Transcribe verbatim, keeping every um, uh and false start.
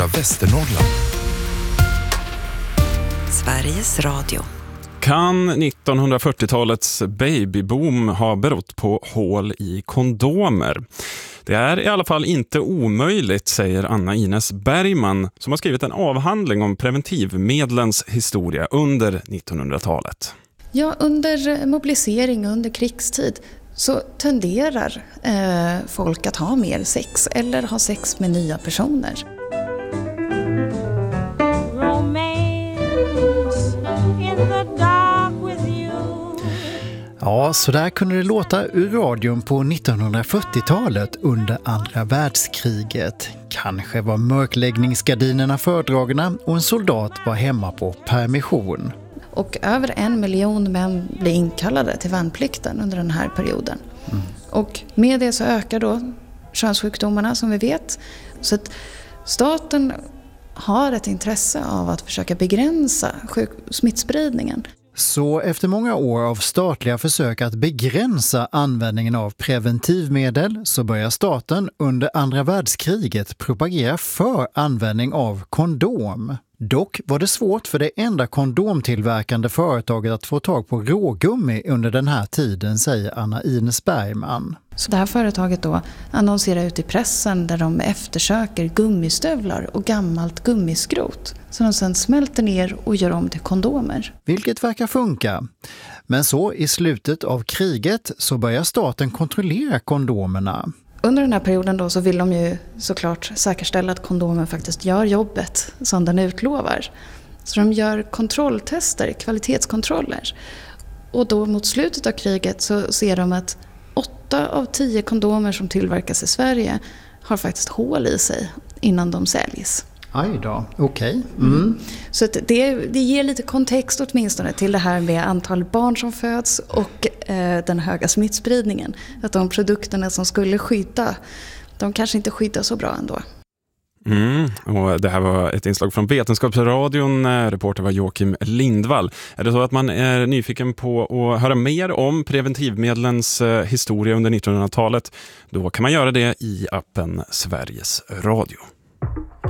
Västernorrland. Sveriges Radio. Kan nittonhundrafyrtiotalets babyboom ha berott på hål i kondomer? Det är i alla fall inte omöjligt, säger Anna Ines Bergman, som har skrivit en avhandling om preventivmedlens historia under nittonhundratalet. Ja, under mobilisering, under krigstid så tenderar eh, folk att ha mer sex eller ha sex med nya personer. Ja, så där kunde det låta ur radion på nittonhundrafyrtiotalet under andra världskriget. Kanske var mörkläggningsgardinerna fördragna och en soldat var hemma på permission. Och över en miljon män blir inkallade till värnplikten under den här perioden. Mm. Och med det så ökar då könssjukdomarna som vi vet. Så att staten har ett intresse av att försöka begränsa sjuk- smittspridningen. Så efter många år av statliga försök att begränsa användningen av preventivmedel så börjar staten under andra världskriget propagera för användning av kondom. Dock var det svårt för det enda kondomtillverkande företaget att få tag på rågummi under den här tiden, säger Anna Ines Bergman. Så det här företaget då annonserar ut i pressen där de eftersöker gummistövlar och gammalt gummiskrot som de sedan smälter ner och gör om till kondomer. Vilket verkar funka. Men så i slutet av kriget så börjar staten kontrollera kondomerna. Under den här perioden då så vill de ju såklart säkerställa att kondomen faktiskt gör jobbet som den utlovar. Så de gör kontrolltester, kvalitetskontroller. Och då mot slutet av kriget så ser de att åtta av tio kondomer som tillverkas i Sverige har faktiskt hål i sig innan de säljs. Aj då, okej. Okay. Mm. Mm. Så att det, det ger lite kontext åtminstone till det här med antal barn som föds och eh, den höga smittspridningen. Att de produkterna som skulle skydda, de kanske inte skyddar så bra ändå. Mm, och det här var ett inslag från Vetenskapsradion. Reporter var Joakim Lindvall. Är det så att man är nyfiken på att höra mer om preventivmedlens historia under nittonhundratalet, då kan man göra det i appen Sveriges Radio.